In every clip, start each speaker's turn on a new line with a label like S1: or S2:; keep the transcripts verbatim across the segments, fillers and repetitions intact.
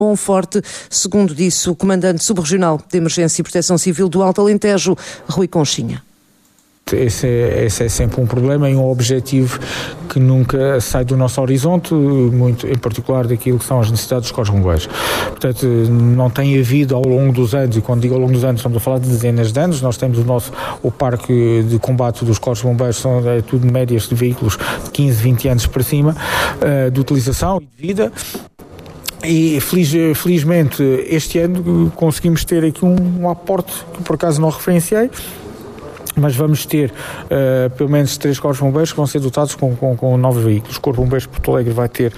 S1: Monforte, segundo disse o Comandante Subregional de Emergência e Proteção Civil do Alto Alentejo, Rui Conchinha.
S2: Esse é, esse é sempre um problema e um objetivo que nunca sai do nosso horizonte, muito em particular daquilo que são as necessidades dos corpos de bombeiros. Portanto, não tem havido ao longo dos anos, e quando digo ao longo dos anos estamos a falar de dezenas de anos, nós temos o nosso o parque de combate dos corpos de bombeiros, são é, tudo médias de veículos de quinze, vinte anos para cima, uh, de utilização e de vida. E feliz, felizmente este ano conseguimos ter aqui um, um aporte que por acaso não referenciei, mas vamos ter uh, pelo menos três corpos de bombeiros que vão ser dotados com, com, com novos veículos. O Corpo de Bombeiros de Porto Alegre vai ter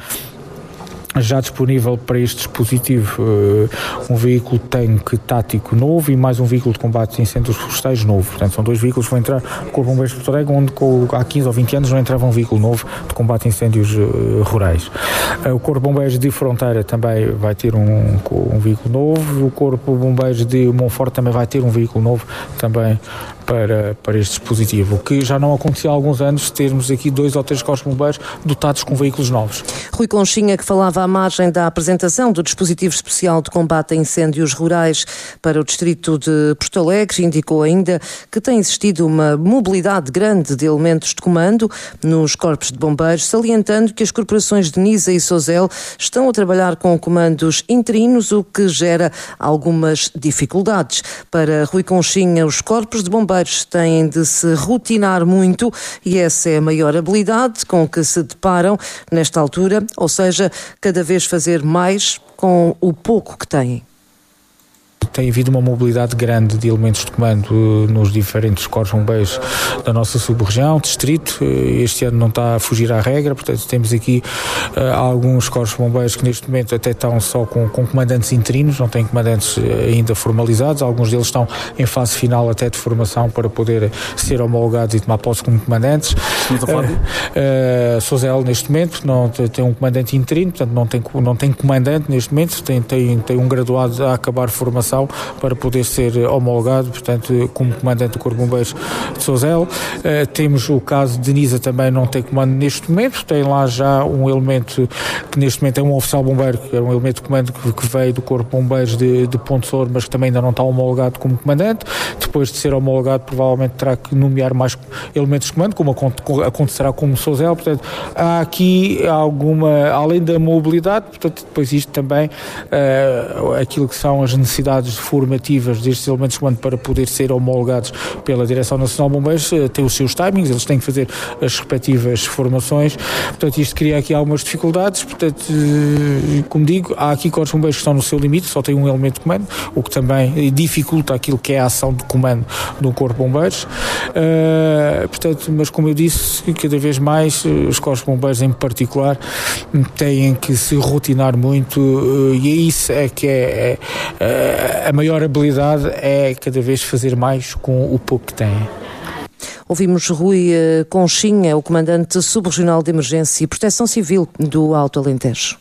S2: já disponível para este dispositivo uh, um veículo tanque tático novo e mais um veículo de combate de incêndios florestais novo. Portanto, são dois veículos que vão entrar no Corpo de Bombeiros de Porto Alegre, onde com, há quinze ou vinte anos não entrava um veículo novo de combate a incêndios uh, rurais. Uh, o Corpo de Bombeiros de Fronteira também vai ter um, um veículo novo. O Corpo de Bombeiros de Monforte também vai ter um veículo novo também para, para este dispositivo, que já não acontecia há alguns anos, termos aqui dois ou três corpos de bombeiros dotados com veículos novos.
S1: Rui Conchinha, que falava à margem da apresentação do dispositivo especial de combate a incêndios rurais para o distrito de Porto Alegre, indicou ainda que tem existido uma mobilidade grande de elementos de comando nos corpos de bombeiros, salientando que as corporações de Nisa e Sozel estão a trabalhar com comandos interinos, o que gera algumas dificuldades. Para Rui Conchinha, os corpos de bombeiros têm de se rotinar muito e essa é a maior habilidade com que se deparam nesta altura, ou seja, cada vez fazer mais com o pouco que têm.
S2: Tem havido uma mobilidade grande de elementos de comando nos diferentes corpos de bombeiros da nossa sub-região, distrito. Este ano não está a fugir à regra, portanto temos aqui uh, alguns corpos de bombeiros que neste momento até estão só com, com comandantes interinos, não têm comandantes ainda formalizados, alguns deles estão em fase final até de formação para poder ser homologados e tomar posse como comandantes. Uh, uh, Sozel neste momento não tem um comandante interino, portanto não tem, não tem comandante neste momento, tem, tem, tem um graduado a acabar formação para poder ser homologado, portanto, como comandante do Corpo de Bombeiros de Sozel. Uh, temos o caso de Nisa, também não tem comando neste momento, tem lá já um elemento que neste momento é um oficial bombeiro, que é um elemento de comando que, que veio do Corpo de Bombeiros de, de Ponte Souro, mas que também ainda não está homologado como comandante. Depois de ser homologado, provavelmente terá que nomear mais elementos de comando, como acontecerá como Sozel. Portanto, há aqui alguma, além da mobilidade, portanto, depois isto também, uh, aquilo que são as necessidades formativas destes elementos de comando para poder ser homologados pela Direção Nacional de Bombeiros, tem os seus timings, eles têm que fazer as respectivas formações, portanto isto cria aqui algumas dificuldades, portanto, como digo, há aqui corpos de bombeiros que estão no seu limite, só tem um elemento de comando, o que também dificulta aquilo que é a ação de comando do Corpo de Bombeiros, uh, portanto, mas como eu disse, cada vez mais os corpos de bombeiros em particular têm que se rotinar muito, uh, e é isso é que é, é, é a maior habilidade é cada vez fazer mais com o pouco que têm.
S1: Ouvimos Rui Conchinha, o Comandante Subregional de Emergência e Proteção Civil do Alto Alentejo.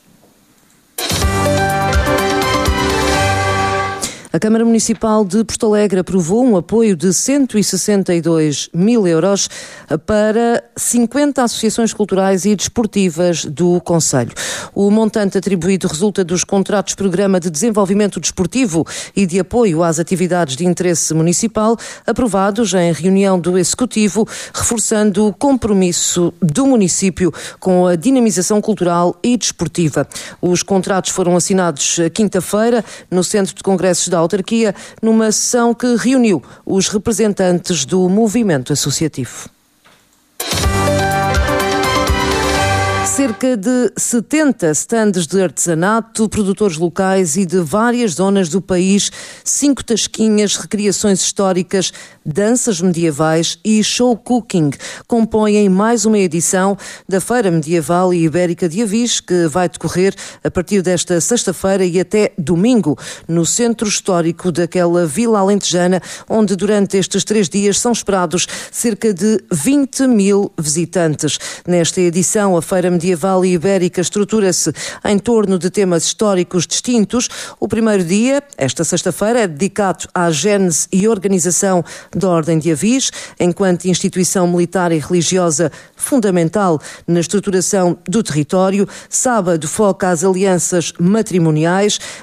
S1: A Câmara Municipal de Porto Alegre aprovou um apoio de cento e sessenta e dois mil euros para cinquenta associações culturais e desportivas do concelho. O montante atribuído resulta dos contratos Programa de Desenvolvimento Desportivo e de Apoio às Atividades de Interesse Municipal, aprovados em reunião do Executivo, reforçando o compromisso do município com a dinamização cultural e desportiva. Os contratos foram assinados quinta-feira no Centro de Congressos da Autarquia, numa sessão que reuniu os representantes do movimento associativo. Cerca de setenta stands de artesanato, produtores locais e de várias zonas do país, cinco tasquinhas, recriações históricas, danças medievais e show cooking compõem mais uma edição da Feira Medieval e Ibérica de Avis, que vai decorrer a partir desta sexta-feira e até domingo, no centro histórico daquela vila alentejana, onde durante estes três dias são esperados cerca de vinte mil visitantes. Nesta edição, a Feira Medieval medieval e ibérica estrutura-se em torno de temas históricos distintos. O primeiro dia, esta sexta-feira, é dedicado à gênese e organização da Ordem de Avis, enquanto instituição militar e religiosa fundamental na estruturação do território. Sábado foca as alianças matrimoniais.